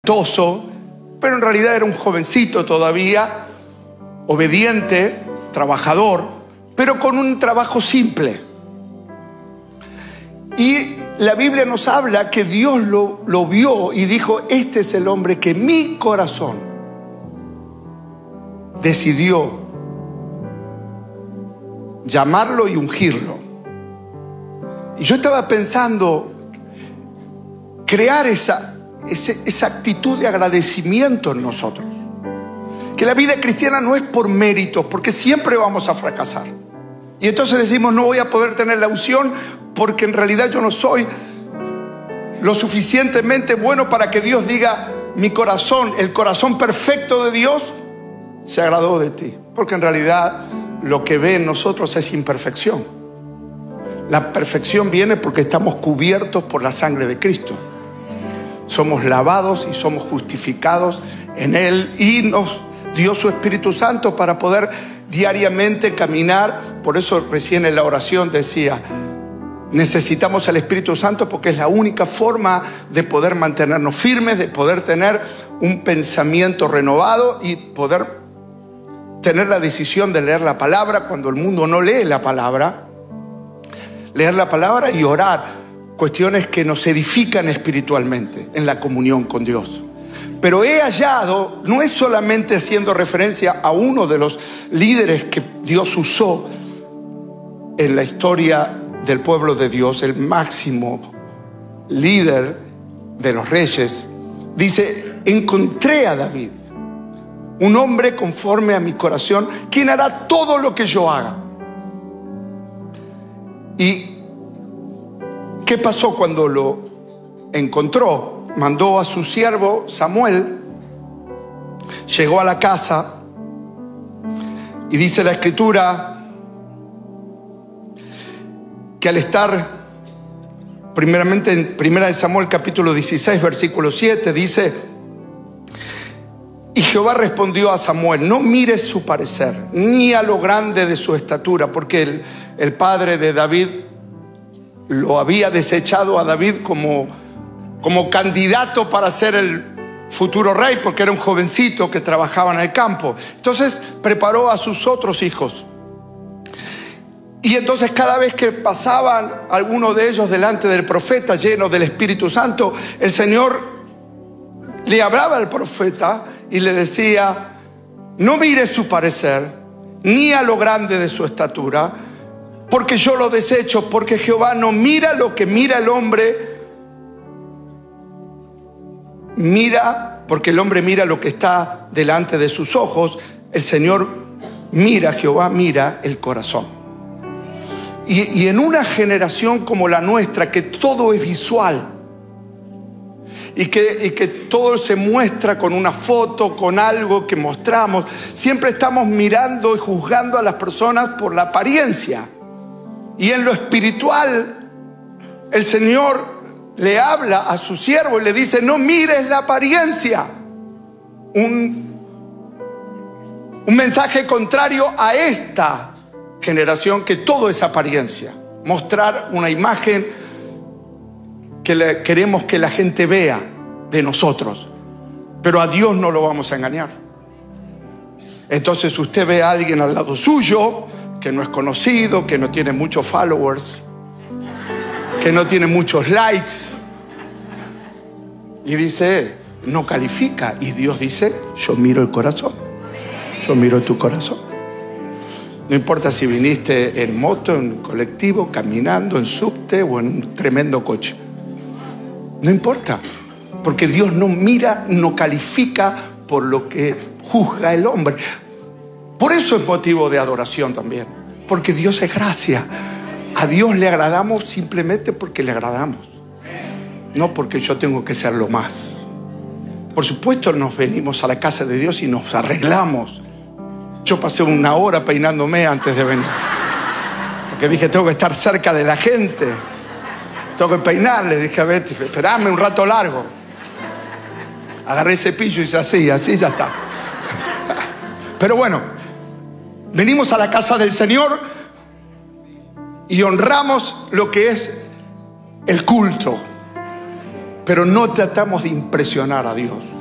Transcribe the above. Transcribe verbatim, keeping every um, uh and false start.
pero en realidad era un jovencito todavía, obediente, trabajador, pero con un trabajo simple. Y la Biblia nos habla que Dios lo, lo vio y dijo: este es el hombre que mi corazón decidió llamarlo y ungirlo. Y yo estaba pensando crear esa, esa, esa actitud de agradecimiento en nosotros. Que la vida cristiana no es por méritos, porque siempre vamos a fracasar. Y entonces decimos: no voy a poder tener la unción porque en realidad yo no soy lo suficientemente bueno para que Dios diga: mi corazón, el corazón perfecto de Dios se agradó de ti. Porque en realidad lo que ve en nosotros es imperfección. La perfección viene porque estamos cubiertos por la sangre de Cristo. Somos lavados y somos justificados en Él, y nos dio su Espíritu Santo para poder diariamente caminar. Por eso recién en la oración decía: necesitamos al Espíritu Santo porque es la única forma de poder mantenernos firmes, de poder tener un pensamiento renovado y poder tener la decisión de leer la palabra cuando el mundo no lee la palabra. Leer la palabra y orar cuestiones que nos edifican espiritualmente en la comunión con Dios. Pero he hallado, no es solamente haciendo referencia a uno de los líderes que Dios usó en la historia del pueblo de Dios, el máximo líder de los reyes. Dice: encontré a David, un hombre conforme a mi corazón, quien hará todo lo que yo haga. ¿Y qué pasó cuando lo encontró? Mandó a su siervo Samuel, llegó a la casa y dice la Escritura que al estar primeramente en Primera de Samuel capítulo dieciséis versículo siete, dice: y Jehová respondió a Samuel: no mires su parecer, ni a lo grande de su estatura, porque el, el padre de David lo había desechado a David como, como candidato para ser el futuro rey, porque era un jovencito que trabajaba en el campo. Entonces preparó a sus otros hijos. Y entonces cada vez que pasaban algunos de ellos delante del profeta lleno del Espíritu Santo, el Señor le hablaba al profeta y le decía: no mires su parecer, ni a lo grande de su estatura, porque yo lo desecho, porque Jehová no mira lo que mira el hombre. Mira, porque el hombre mira lo que está delante de sus ojos. El Señor mira, Jehová mira el corazón. Y, y en una generación como la nuestra, que todo es visual, y que, y que todo se muestra con una foto, con algo que mostramos, siempre estamos mirando y juzgando a las personas por la apariencia. Y en lo espiritual, el Señor le habla a su siervo y le dice: no mires la apariencia. Un, un mensaje contrario a esta generación, que todo es apariencia. Mostrar una imagen que le, queremos que la gente vea de nosotros, pero a Dios no lo vamos a engañar. Entonces usted ve a alguien al lado suyo que no es conocido, que no tiene muchos followers, que no tiene muchos likes, y dice: no califica. Y Dios dice: yo miro el corazón, yo miro tu corazón. No importa si viniste en moto, en colectivo, caminando, en subte o en un tremendo coche. No importa, porque Dios no mira, no califica por lo que juzga el hombre. Por eso es motivo de adoración también, porque Dios es gracia. A Dios le agradamos simplemente porque le agradamos, no porque yo tengo que ser lo más. Por supuesto nos venimos a la casa de Dios y nos arreglamos. Yo pasé una hora peinándome antes de venir, porque dije: tengo que estar cerca de la gente, tengo que peinar. Le dije a Betty: esperame un rato largo. Agarré el cepillo y hice así, así ya está. Pero bueno, venimos a la casa del Señor y honramos lo que es el culto. pero no tratamos de impresionar a Dios.